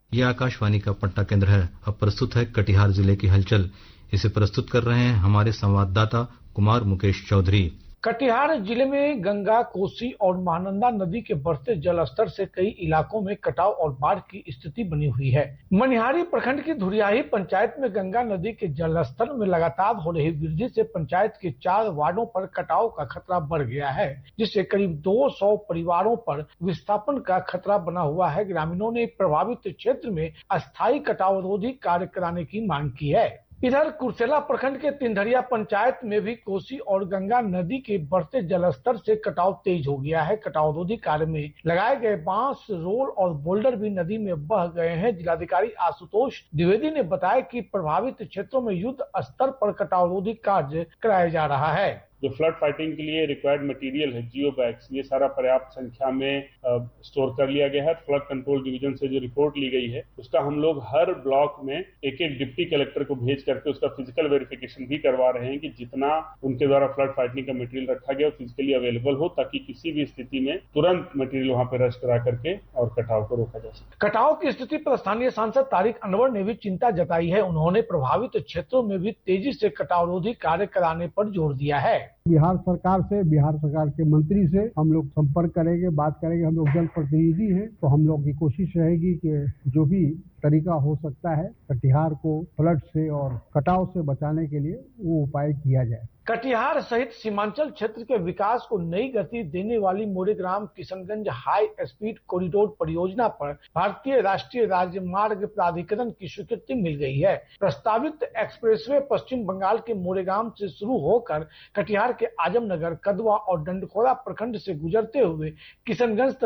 यह आकाशवाणी का पटना केंद्र है। अब प्रस्तुत है कटिहार जिले की हलचल। इसे प्रस्तुत कर रहे हैं हमारे संवाददाता कुमार मुकेश चौधरी। कटिहार जिले में गंगा, कोसी और महानंदा नदी के बढ़ते जलस्तर से कई इलाकों में कटाव और बाढ़ की स्थिति बनी हुई है। मनिहारी प्रखंड की धुरियाही पंचायत में गंगा नदी के जलस्तर में लगातार हो रही वृद्धि से पंचायत के 4 वार्डों पर कटाव का खतरा बढ़ गया है, जिससे करीब 200 परिवारों पर विस्थापन का खतरा बना हुआ है। ग्रामीणों ने प्रभावित क्षेत्र में अस्थायी कटाव रोधी कार्य कराने की मांग की है। इधर कुर्सेला प्रखंड के तिंधरिया पंचायत में भी कोसी और गंगा नदी के बढ़ते जलस्तर से कटाव तेज हो गया है। कटाव रोधी कार्य में लगाए गए बांस, रोल और बोल्डर भी नदी में बह गए हैं। जिलाधिकारी आशुतोष द्विवेदी ने बताया कि प्रभावित क्षेत्रों में युद्ध स्तर पर कटाव रोधी कार्य कराया जा रहा है। जो फ्लड फाइटिंग के लिए रिक्वायर्ड मटेरियल है, जियो बैग्स, ये सारा पर्याप्त संख्या में स्टोर कर लिया गया है। फ्लड कंट्रोल डिवीजन से जो रिपोर्ट ली गई है, उसका हम लोग हर ब्लॉक में एक एक डिप्टी कलेक्टर को भेज करके उसका फिजिकल वेरिफिकेशन भी करवा रहे हैं कि जितना उनके द्वारा फ्लड फाइटिंग का मटेरियल रखा गया फिजिकली अवेलेबल हो, ताकि किसी भी स्थिति में तुरंत मटेरियल वहां पर रश करा करके और कटाव को रोका जा सके। कटाव की स्थिति पर स्थानीय सांसद तारिक अनवर ने भी चिंता जताई है। उन्होंने प्रभावित क्षेत्रों में भी तेजी से कटाव रोधी कार्य कराने पर जोर दिया है। बिहार सरकार के मंत्री से हम लोग संपर्क करेंगे, बात करेंगे। हम लोग जनप्रतिनिधि हैं, तो हम लोग की कोशिश रहेगी कि जो भी तरीका हो सकता है कटिहार को फ्लड से और कटाव से बचाने के लिए वो उपाय किया जाए। कटिहार सहित सीमांचल क्षेत्र के विकास को नई गति देने वाली मोरेग्राम किशनगंज हाई स्पीड कॉरिडोर परियोजना पर भारतीय राष्ट्रीय राजमार्ग प्राधिकरण की स्वीकृति मिल गई है। प्रस्तावित एक्सप्रेसवे पश्चिम बंगाल के मोरेग्राम से शुरू होकर कटिहार के आजमनगर, कदवा और डंडखोरा प्रखंड से गुजरते हुए किशनगंज